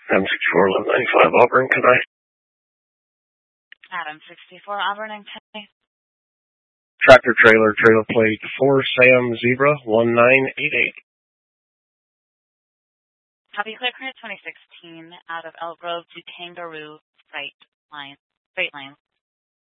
M64 1195 Auburn, can I? Adam 64 Auburn and Kenny. Tractor trailer plate 4 Sam Zebra 1988. Copy ClearClear 2016 out of Elk Grove to Kangaroo Freight Line.